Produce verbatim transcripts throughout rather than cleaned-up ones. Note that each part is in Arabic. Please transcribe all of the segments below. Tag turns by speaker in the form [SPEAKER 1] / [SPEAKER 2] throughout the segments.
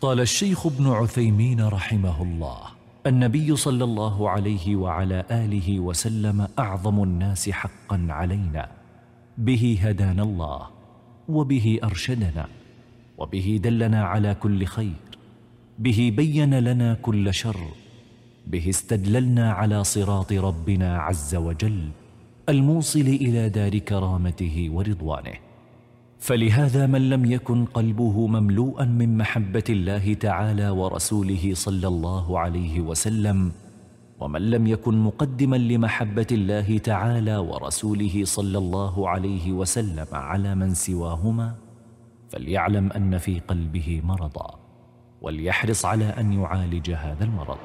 [SPEAKER 1] قال الشيخ ابن عثيمين رحمه الله: النبي صلى الله عليه وعلى آله وسلم أعظم الناس حقا علينا، به هدانا الله، وبه أرشدنا، وبه دلنا على كل خير، به بين لنا كل شر، به استدللنا على صراط ربنا عز وجل الموصل إلى دار كرامته ورضوانه. فلهذا من لم يكن قلبه مملوءا من محبة الله تعالى ورسوله صلى الله عليه وسلم، ومن لم يكن مقدما لمحبة الله تعالى ورسوله صلى الله عليه وسلم على من سواهما، فليعلم أن في قلبه مرضا، وليحرص على أن يعالج هذا المرض.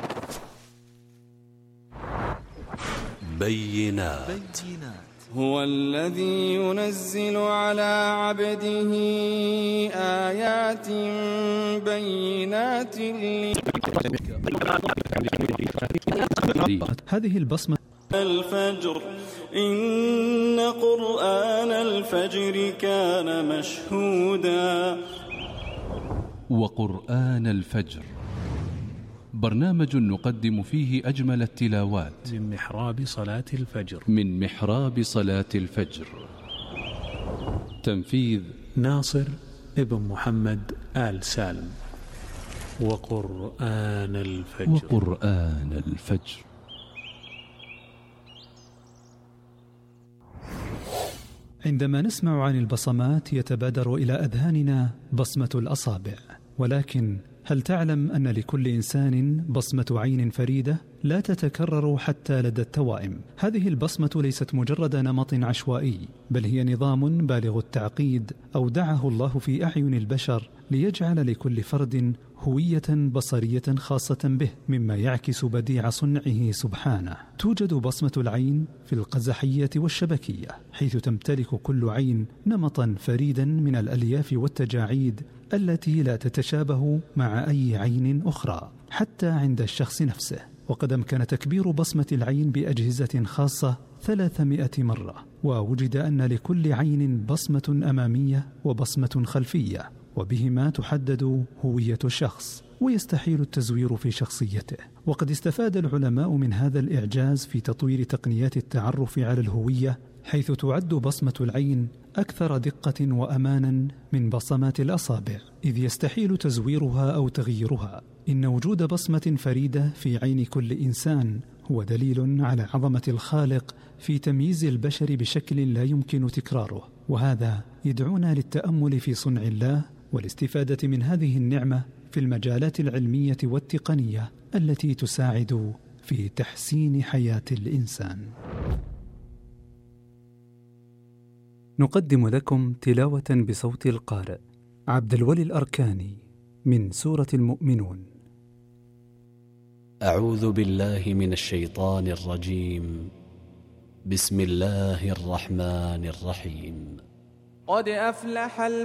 [SPEAKER 2] بينات. هو الذي ينزل على عبده آيات بينات
[SPEAKER 3] هذه البصمة.
[SPEAKER 2] الفجر إن قرآن الفجر كان مشهودا.
[SPEAKER 4] وقرآن الفجر برنامج نقدم فيه أجمل التلاوات
[SPEAKER 3] من محراب صلاة الفجر
[SPEAKER 4] من محراب صلاة الفجر. تنفيذ
[SPEAKER 3] ناصر ابن محمد آل سالم. وقرآن الفجر
[SPEAKER 4] وقرآن الفجر.
[SPEAKER 3] عندما نسمع عن البصمات يتبادر إلى أذهاننا بصمة الأصابع، ولكن هل تعلم أن لكل إنسان بصمة عين فريدة لا تتكرر حتى لدى التوائم؟ هذه البصمة ليست مجرد نمط عشوائي، بل هي نظام بالغ التعقيد أودعه الله في أعين البشر ليجعل لكل فرد هوية بصرية خاصة به، مما يعكس بديع صنعه سبحانه. توجد بصمة العين في القزحية والشبكية، حيث تمتلك كل عين نمطا فريدا من الألياف والتجاعيد التي لا تتشابه مع أي عين أخرى حتى عند الشخص نفسه. وقد أمكن تكبير بصمة العين بأجهزة خاصة ثلاثمائة مرة، ووجد أن لكل عين بصمة أمامية وبصمة خلفية، وبهما تحدد هوية الشخص ويستحيل التزوير في شخصيته. وقد استفاد العلماء من هذا الإعجاز في تطوير تقنيات التعرف على الهوية، حيث تعد بصمة العين أكثر دقة وأمانا من بصمات الأصابع، إذ يستحيل تزويرها أو تغييرها. إن وجود بصمة فريدة في عين كل إنسان هو دليل على عظمة الخالق في تمييز البشر بشكل لا يمكن تكراره، وهذا يدعونا للتأمل في صنع الله والاستفادة من هذه النعمة في المجالات العلمية والتقنية التي تساعد في تحسين حياة الإنسان. نقدم لكم تلاوة بصوت القارئ عبد الولي الأركاني من سورة المؤمنون.
[SPEAKER 5] أعوذ بالله من الشيطان الرجيم. بسم الله الرحمن الرحيم.
[SPEAKER 2] قد أفلح